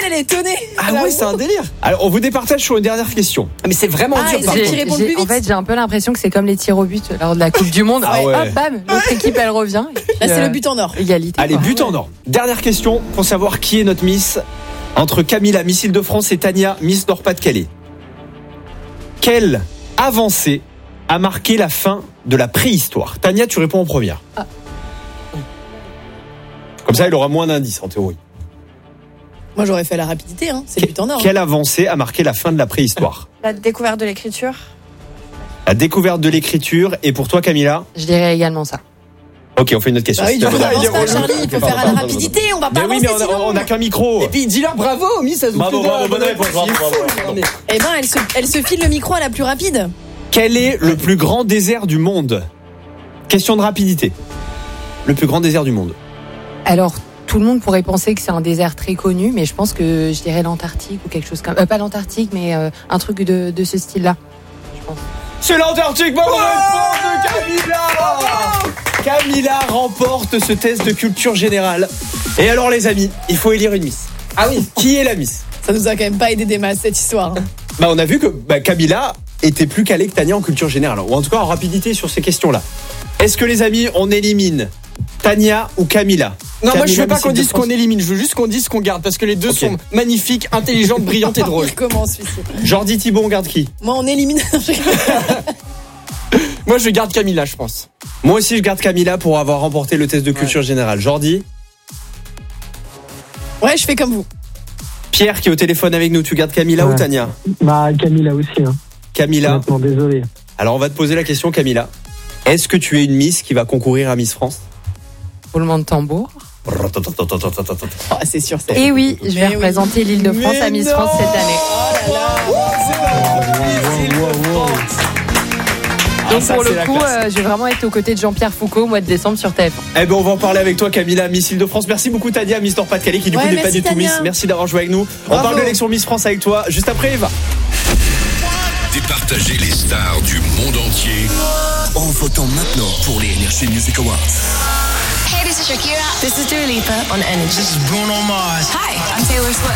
elle est étonnée. Ah ouais, c'est un délire. Alors, on vous départage sur une dernière question. Mais c'est vraiment dur. il faut qu'il réponde plus vite. En fait, j'ai un peu l'impression que c'est comme les tirs au but lors de la Coupe du Monde. Ah ouais. Hop, bam, l'autre équipe, elle revient. Et puis, Là, c'est le but en or. Égalité. Allez, quoi. but en or. Dernière question pour savoir qui est notre Miss entre Camilla, Miss Île-de-France, et Tania, Miss Nord-Pas-de-Calais. Quelle avancée a marqué la fin de la préhistoire? Tania, tu réponds en première. Comme ça, il aura moins d'indices en théorie. Moi, j'aurais fait la rapidité, hein. C'est le but en or. Quelle avancée a marqué la fin de la préhistoire? La découverte de l'écriture. La découverte de l'écriture. Et pour toi, Camilla? Je dirais également ça. Ok, on fait une autre question. Ah oui, du coup, on avance pas, relou. Charlie. Il faut faire à la rapidité. On va pas Mais oui, avancer mais sinon. on a qu'un micro. Et puis dis-leur bravo, Miss. Ça se Bravo, bonne réponse. Bravo. Eh ben, elle se file le micro à la plus rapide. Quel est le plus grand désert du monde? Question de rapidité. Le plus grand désert du monde. Alors, tout le monde pourrait penser que c'est un désert très connu, mais je pense que je dirais l'Antarctique ou quelque chose comme... pas l'Antarctique, mais un truc de ce style-là. Je pense. C'est l'Antarctique, bonne réponse de Camilla. Camilla remporte ce test de culture générale. Et alors les amis, il faut élire une Miss. Ah oui, qui est la Miss? Ça nous a quand même pas aidé des masses, cette histoire. Bah on a vu que Camilla était plus calée que Tania en culture générale, ou en tout cas en rapidité sur ces questions-là. Est-ce que les amis, on élimine Tania ou Camilla? Non, moi je Camilla, veux pas Miss qu'on dise Île-de-France. qu'on élimine, je veux juste qu'on dise qu'on garde parce que les deux Ok. sont magnifiques, intelligentes, brillantes et drôles. Il commence, celui-ci. Jordi, Thibaut, on garde qui? Moi, on élimine. Moi je garde Camilla, je pense. Moi aussi je garde Camilla pour avoir remporté le test de culture générale. Jordi? Ouais, je fais comme vous. Pierre qui est au téléphone avec nous, tu gardes Camilla ou Tania? Bah, Camilla aussi. Hein. Camilla. Honnêtement, désolé. Alors on va te poser la question, Camilla. Est-ce que tu es une Miss qui va concourir à Miss France? Roulement de tambour. Oh, c'est sûr. C'est... Et oui, je vais Mais oui. représenter l'Île-de-France à Miss France cette année. Donc ça, pour c'est le la coup, classe. je vais vraiment être aux côtés de Jean-Pierre Foucault au mois de décembre sur TF1. Eh ben on va en parler avec toi, Camilla, Miss Île-de-France. Merci beaucoup Tania, Miss Nord-Pas-de-Calais qui du coup Ouais, n'est pas merci, du tout Tania. Miss. Merci d'avoir joué avec nous. On Bravo. parle de l'élection Miss France avec toi juste après Eva. Départager les stars du monde entier en votant maintenant pour les Energy Music Awards. Hey, this is Shakira. This is Dua Lipa on Energy. This is Bruno Mars. Hi, I'm Taylor Swift.